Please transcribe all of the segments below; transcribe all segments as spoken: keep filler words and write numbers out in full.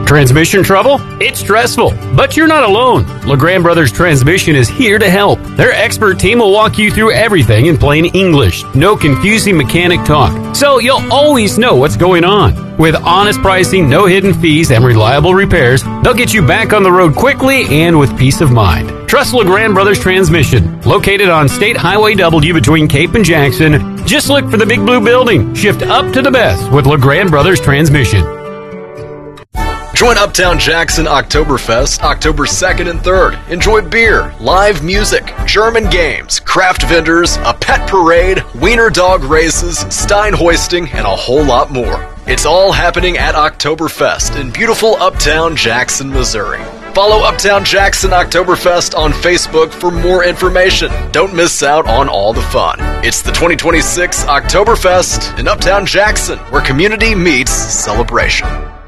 Transmission trouble? It's stressful, but you're not alone. LeGrand Brothers Transmission is here to help. Their expert team will walk you through everything in plain English. No confusing mechanic talk, so you'll always know what's going on. With honest pricing, no hidden fees, and reliable repairs, they'll get you back on the road quickly and with peace of mind. Trust LeGrand Brothers Transmission, located on State Highway W between Cape and Jackson. Just look for the big blue building. Shift up to the best with LeGrand Brothers Transmission. Join Uptown Jackson Oktoberfest October second and third. Enjoy beer, live music, German games, craft vendors, a pet parade, wiener dog races, Stein hoisting, and a whole lot more. It's all happening at Oktoberfest in beautiful Uptown Jackson, Missouri. Follow Uptown Jackson Oktoberfest on Facebook for more information. Don't miss out on all the fun. It's the twenty twenty-six Oktoberfest in Uptown Jackson, where community meets celebration.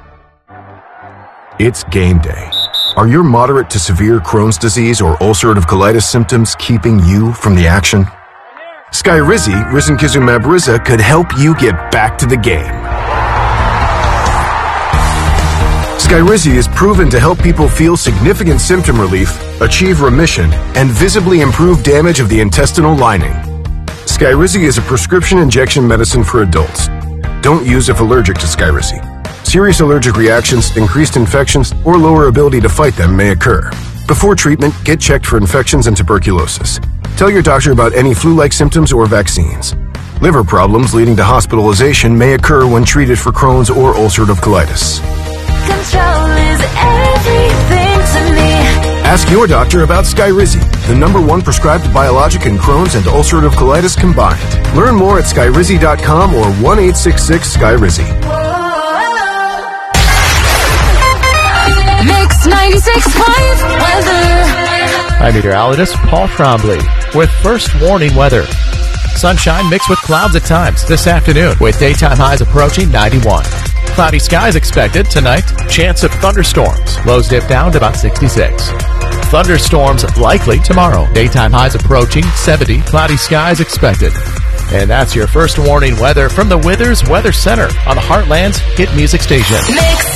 It's game day. Are your moderate to severe Crohn's disease or ulcerative colitis symptoms keeping you from the action? Skyrizi, risankizumab Riza, could help you get back to the game. Skyrizi is proven to help people feel significant symptom relief, achieve remission, and visibly improve damage of the intestinal lining. Skyrizi is a prescription injection medicine for adults. Don't use if allergic to Skyrizi. Serious allergic reactions, increased infections, or lower ability to fight them may occur. Before treatment, get checked for infections and tuberculosis. Tell your doctor about any flu-like symptoms or vaccines. Liver problems leading to hospitalization may occur when treated for Crohn's or ulcerative colitis. Control is everything to me. Ask your doctor about Skyrizi, the number one prescribed biologic in Crohn's and ulcerative colitis combined. Learn more at skyrizi dot com or one eight six six Skyrizi. Mix ninety-six point weather. I'm meteorologist Paul Trombley with first warning weather. Sunshine mixed with clouds at times this afternoon with daytime highs approaching ninety-one. Cloudy skies expected tonight. Chance of thunderstorms. Lows dip down to about sixty-six. Thunderstorms likely tomorrow. Daytime highs approaching seventy. Cloudy skies expected. And that's your first warning weather from the Withers Weather Center on the Heartland's hit music station. Mix